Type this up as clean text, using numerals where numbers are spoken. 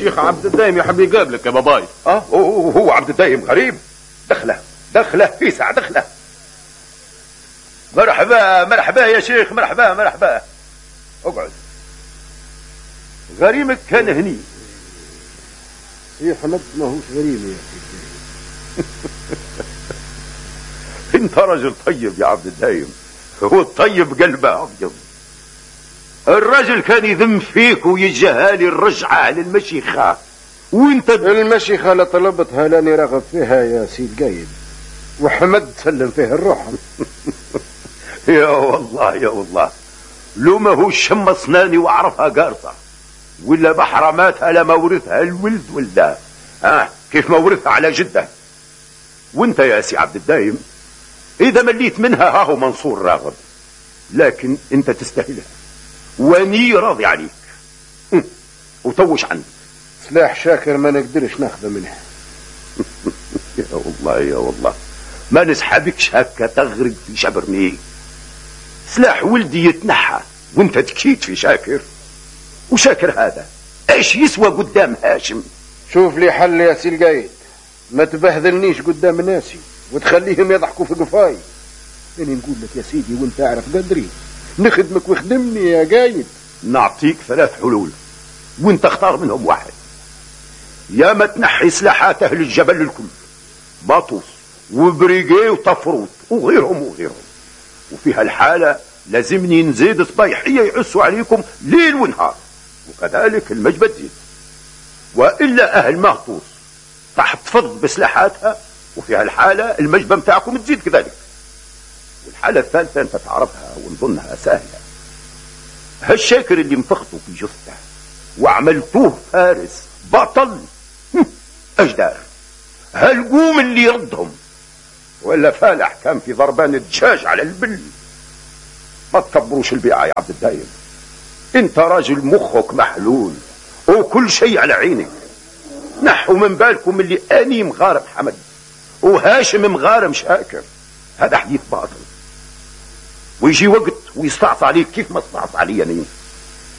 الشيخ عبد الدايم يحب يقابلك يا باباي. هو عبد الدايم غريب. دخله فيسع دخله. مرحبا يا شيخ، مرحبا. اقعد. غريمك كان هني. يا حمد ما هوش غريم يا سيدي. انت رجل طيب يا عبد الدايم، هو الطيب قلبه ابيض. الرجل كان يذم فيك ويجهالي الرجعة للمشيخة، وانت المشيخة اللي طلبتها لاني راغب فيها يا سيد قايد، وحمد سلم فيها الروح. يا والله لو ما هو شم اسناني وعرفها قارصة، ولا بحرماتها لما ورثها الولد ولده. كيف ما ورثها على جده. وانت يا سي عبد الدايم اذا مليت منها هاهو منصور راغب، لكن انت تستاهلها واني راضي عليك. وطوش عنك. سلاح شاكر ما نقدرش ناخذه منه. يا والله ما نسحبكش هكا تغرق في شبرني. سلاح ولدي يتنحى وانت تكيت في شاكر. وشاكر هذا ايش يسوى قدام هاشم؟ شوف لي حل يا سي القايد، ما تبهذلنيش قدام ناسي وتخليهم يضحكوا في قفاي. يعني نقول لك يا سيدي وانت اعرف قدري، نخدمك وخدمني يا قايد. نعطيك 3 حلول وانت اختار منهم واحد. يا ما تنحي سلاحات اهل الجبل الكل، باطوس وبريقي وطفروت وغيرهم. وفي هالحالة لازمني نزيد صبايحية يعسوا عليكم ليل ونهار، وكذلك المجبة تزيد. وإلا أهل مهطوس راح تفض بسلاحاتها، وفي هالحالة المجبة متاعكم تزيد كذلك. والحالة الثالثة أنت تعرفها ونظنها سهلة. هالشاكر اللي انفخته في جثته وعملتوه فارس بطل أجدار، هالقوم اللي يردهم، ولا فالح كان في ضربان الدجاج على البل. ما تكبروش البيعة يا عبد الدايم، انت راجل مخك محلول وكل شيء على عينك. نحوا من بالكم اللي اني مغارم حمد وهاشم مغارم شاكر. هذا حديث باطل، ويجي وقت ويستعصى عليك كيف ما استعصى علي أنا.